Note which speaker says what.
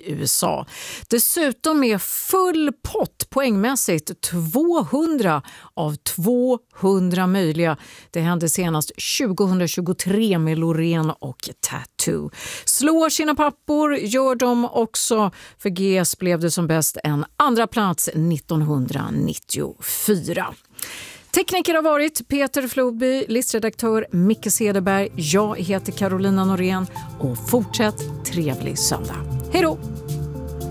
Speaker 1: i USA. Dessutom är full pott poängmässigt 200 av 200 möjliga. Det hände senast 2023 med Loreen och Tattoo. Slår sina pappor gör de också. För GS blev det som bäst en andra plats 1994. Tekniker har varit Peter Flodby, listredaktör Micke Cederberg. Jag heter Carolina Norén och fortsätt trevlig söndag. Hej då!